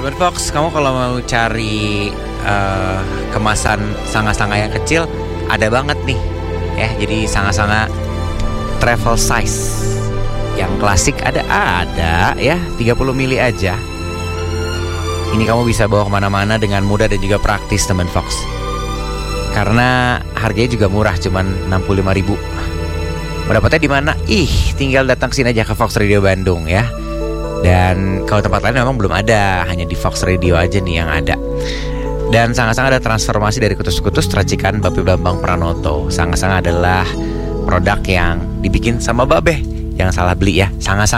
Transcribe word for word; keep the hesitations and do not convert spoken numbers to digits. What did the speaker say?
Teman Fox, kamu kalau mau cari uh, kemasan sanga-sanga yang kecil, ada banget nih ya. Jadi sanga-sanga travel size. Yang klasik ada ada ya, tiga puluh mili aja. Ini kamu bisa bawa kemana-mana dengan mudah dan juga praktis, teman Fox. Karena harganya juga murah, cuman enam puluh lima ribu. Mendapatnya di mana? Ih, tinggal datang sini aja ke Fox Radio Bandung ya. Dan kalau tempat lain memang belum ada, hanya di Fox Radio aja nih yang ada. Dan sanga-sanga ada transformasi dari kutus-kutus racikan Babe Bambang Pranoto. Sanga-sanga adalah produk yang dibikin sama Babe. Jangan salah beli ya, sanga-sanga